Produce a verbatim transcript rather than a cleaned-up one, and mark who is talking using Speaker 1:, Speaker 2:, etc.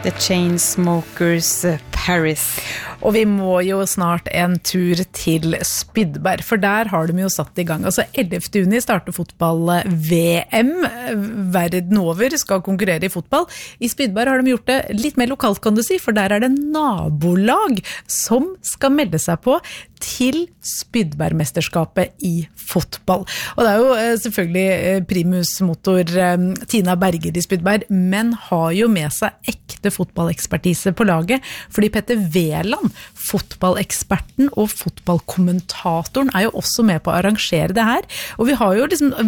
Speaker 1: The Chainsmokers Paris.
Speaker 2: Og vi må jo snart en tur til Spydberg, for der har de jo satt i gang. Altså ellevte juni starter fotball-V M. Verden over skal konkurrere i fotball. I Spydberg har de gjort det litt mer lokalt, kan du si, for der er det nabolag som skal melde seg på til Spydbergmesterskapet i fotball. Og det er jo selvfølgelig primus motor Tina Berger i Spydberg, men har jo med seg ekte fotballekspertise på laget, fordi Petter Veland, fotballeksperten og fotballkommentatoren, er jo også med på å arrangere det her. Og vi har jo liksom